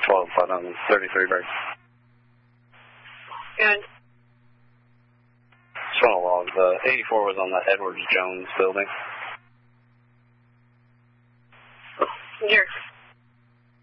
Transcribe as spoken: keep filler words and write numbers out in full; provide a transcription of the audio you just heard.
twelve, flight on thirty-three break. Good. Just want to log. The eighty-four was on the Edwards Jones building. You're